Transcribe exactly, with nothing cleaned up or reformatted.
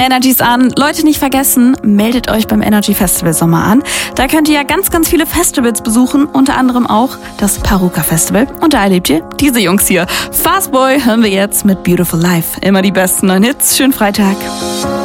Energy's an. Leute, nicht vergessen, meldet euch beim Energy Festival Sommer an. Da könnt ihr ja ganz, ganz viele Festivals besuchen, unter anderem auch das Paruka Festival. Und da erlebt ihr diese Jungs hier. Fastboy hören wir jetzt mit Beautiful Life. Immer die besten neuen Hits. Schönen Freitag.